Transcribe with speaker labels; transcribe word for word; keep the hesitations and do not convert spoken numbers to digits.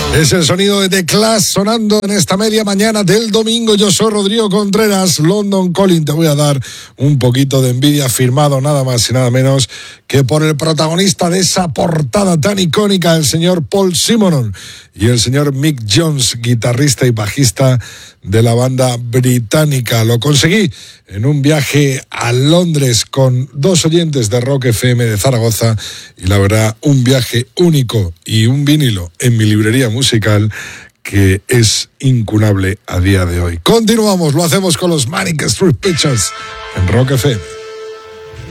Speaker 1: Es el sonido de The Clash sonando en esta media mañana del domingo. Yo soy Rodrigo Contreras, London Calling. Te voy a dar un poquito de envidia, firmado nada más y nada menos que por el protagonista de esa portada tan icónica, el señor Paul Simonon y el señor Mick Jones, guitarrista y bajista de la banda británica. Lo conseguí en un viaje a Londres con dos oyentes de Rock F M de Zaragoza y la verdad, un viaje único y un vinilo en mi librería musical que es incunable a día de hoy. Continuamos, lo hacemos con los Manic Street Preachers en Rock F M.